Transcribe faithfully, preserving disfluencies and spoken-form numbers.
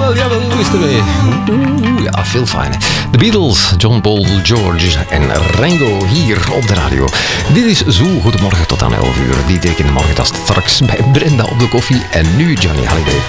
jawel, jawel, hoe is het ermee? Oeh, ja, veel fijn. De Beatles, John, Paul, George en Ringo hier op de radio. Dit is Zo, goedemorgen tot aan elf uur. Die teken in de morgen, dat is straks bij Brenda op de koffie. En nu Johnny Hallyday.